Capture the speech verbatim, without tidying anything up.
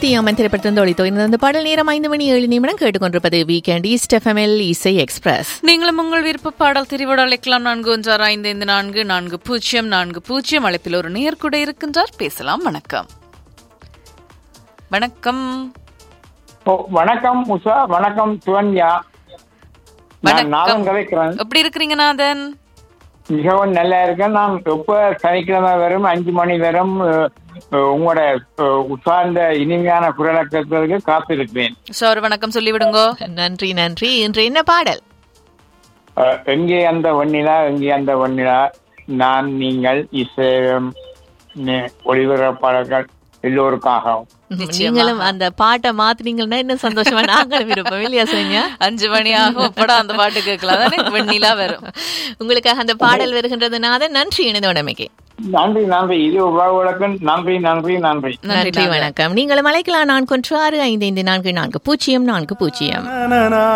சத்தியாமன் திரைப்படத்திலிருந்து ஒளித்தோ இந்த பாடல் நேரம் ஐந்து மணி ஏழு நிமிடம் கேட்டுக்கொண்டிருப்பது வீக்கெண்ட் ஈஸ்ட் எஃப்எம்எல் இசை எக்ஸ்பிரஸ். நீங்களும் உங்கள் விருப்ப பாடல் திரிவோடு அழைக்கலாம். நான்கு ஒன்றாறு ஐந்து ஐந்து நான்கு நான்கு பூஜ்ஜியம் நான்கு பூஜ்ஜியம். அழைப்பில் ஒரு நேர் கூட இருக்கின்றார், பேசலாம். வணக்கம். வணக்கம். வணக்கம் உஷா. வணக்கம் சுவன்யா. வணக்கம். எப்படி இருக்கிறீங்க நாதன்? மிகவும் நல்லா இருக்கேன். நான் எப்ப சனிக்கிழமை வரும் அஞ்சு மணி வரும் உங்களோட உட்கார்ந்த இனிமையான குரலக்கத்திற்கு காத்திருக்கிறேன். சார் வணக்கம் சொல்லிவிடுங்க. நன்றி நன்றி. இன்று என்ன பாடல்? எங்கே அந்த வண்ணிலா எங்கே அந்த வண்ணிலா நான் நீங்கள் இசையம் ஒளிபரப்பாளர்கள் எல்லோருக்காகவும். நீங்களும் அந்த பாட்டை மாத்தினீங்கன்னா இன்னும் சந்தோஷமா நாங்களும் இருப்போம் இல்லையா சோனியா? அஞ்சு மணி ஆகும் படம் அந்த பாட்டு கேட்கலாம் தானே, வெண்ணிலா வரும். உங்களுக்காக அந்த பாடல் வருகின்றதுனால நன்றி இணைந்தோடமைக்கு. நன்றி நன்றி. இது உறவுகளுக்கு நன்றி நன்றி நன்றி நன்றி. வணக்கம். நீங்களும் அழைக்கலாம். நான்கு ஒன்று ஆறு ஐந்து ஐந்து நான்கு நான்கு பூஜ்ஜியம் நான்கு பூஜ்ஜியம்.